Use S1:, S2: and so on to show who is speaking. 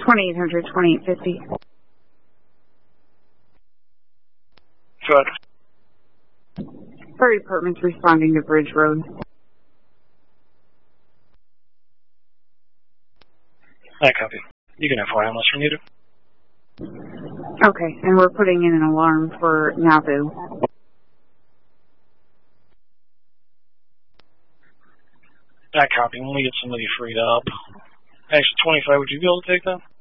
S1: 2800, 2850.
S2: Good.
S1: Fire department's responding to Bridge Road.
S2: I copy. You can FY unless you need it.
S1: Okay, and we're putting in an alarm for Nauvoo.
S2: I copy. When we get somebody freed up. Actually, 25, would you be able to take that?